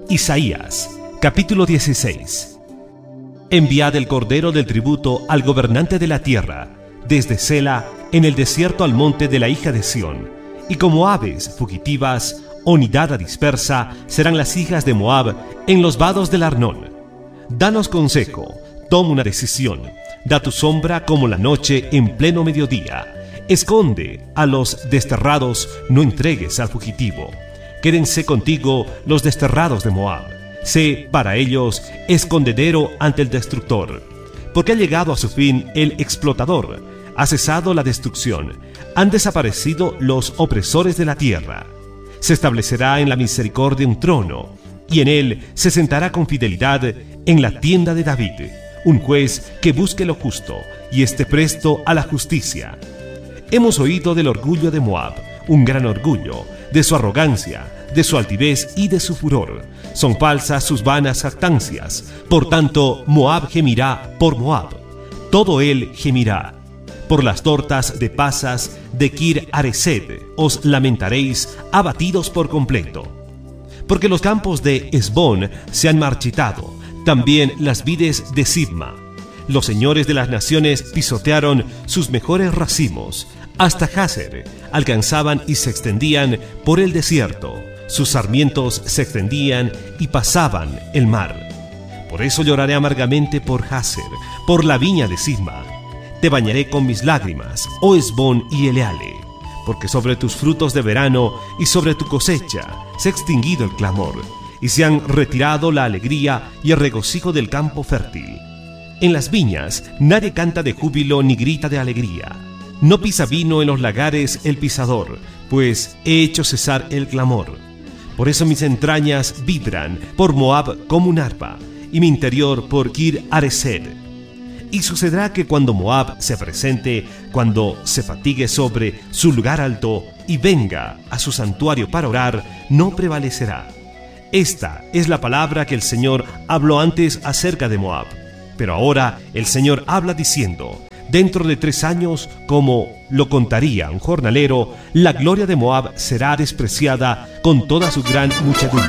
Isaías, capítulo 16. Enviad el cordero del tributo al gobernante de la tierra, desde Sela, en el desierto al monte de la hija de Sión. Y como aves fugitivas o nidada dispersa serán las hijas de Moab en los vados del Arnón. Danos consejo, toma una decisión. Da tu sombra como la noche en pleno mediodía. Esconde a los desterrados, no entregues al fugitivo. Quédense contigo los desterrados de Moab. Sé para ellos escondedero ante el destructor. Porque ha llegado a su fin el explotador. Ha cesado la destrucción. Han desaparecido los opresores de la tierra. Se establecerá en la misericordia un trono, y en él se sentará con fidelidad en la tienda de David, un juez que busque lo justo y esté presto a la justicia. Hemos oído del orgullo de Moab, un gran orgullo, de su arrogancia, de su altivez y de su furor. Son falsas sus vanas jactancias. Por tanto, Moab gemirá por Moab. Todo él gemirá. Por las tortas de pasas de Kir Haresed os lamentaréis, abatidos por completo. Porque los campos de Hesbón se han marchitado, también las vides de Sibma. Los señores de las naciones pisotearon sus mejores racimos. Hasta Jazer alcanzaban y se extendían por el desierto. Sus sarmientos se extendían y pasaban el mar. Por eso lloraré amargamente por Jazer, por la viña de Sibma. Te bañaré con mis lágrimas, oh Hesbón y Eleale, porque sobre tus frutos de verano y sobre tu cosecha se ha extinguido el clamor, y se han retirado la alegría y el regocijo del campo fértil. En las viñas nadie canta de júbilo ni grita de alegría. No pisa vino en los lagares el pisador, pues he hecho cesar el clamor. Por eso mis entrañas vibran por Moab como un arpa, y mi interior por Kir Haresed. Y sucederá que cuando Moab se presente, cuando se fatigue sobre su lugar alto y venga a su santuario para orar, no prevalecerá. Esta es la palabra que el Señor habló antes acerca de Moab. Pero ahora el Señor habla diciendo: dentro de 3 años, como lo contaría un jornalero, la gloria de Moab será despreciada con toda su gran muchedumbre.